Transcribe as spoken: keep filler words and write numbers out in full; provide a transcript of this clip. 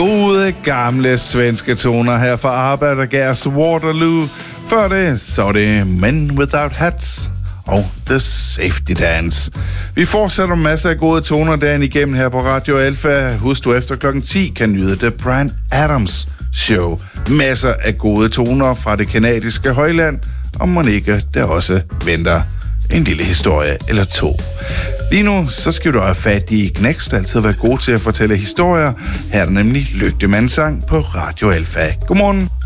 Gode gamle svenske toner her fra Arbejdergærs Waterloo. Før det, så er det Men Without Hats og The Safety Dance. Vi fortsætter masser af gode toner dagen igennem her på Radio Alpha. Husk du efter klokken ti kan nyde The Bryan Adams Show. Masser af gode toner fra det kanadiske højland, og mon ikke der også venter en lille historie eller to. Lige nu, så skal du have fat i Knæks, der altid har været god til at fortælle historier. Her er der nemlig Lygtemandssang på Radio Alpha. Godmorgen.